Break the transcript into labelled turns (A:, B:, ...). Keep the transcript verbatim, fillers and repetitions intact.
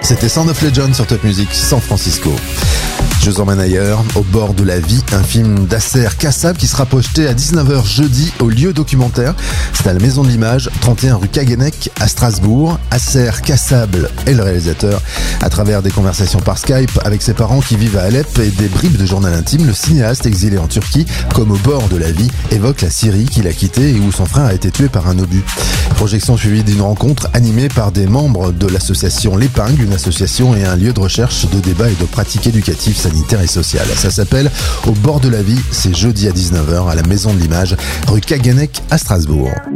A: C'était Sound of Legend sur Top Music San Francisco. Je vous emmène ailleurs, Au bord de la vie, un film d'Asser Kassab qui sera projeté à dix-neuf heures jeudi au lieu documentaire. C'est à la Maison de l'Image, trente et un rue Kagenek à Strasbourg. Asser Kassab est le réalisateur. À travers des conversations par Skype avec ses parents qui vivent à Alep et des bribes de journal intime, le cinéaste exilé en Turquie, comme Au bord de la vie, évoque la Syrie qu'il a quittée et où son frère a été tué par un obus. Projection suivie d'une rencontre animée par des membres de l'association L'Épingle, une association et un lieu de recherche, de débat et de pratiques éducatives, sanitaires et sociales. Ça s'appelle Au bord de la vie, c'est jeudi à dix-neuf heures à la Maison de l'Image, rue Kagenek à Strasbourg.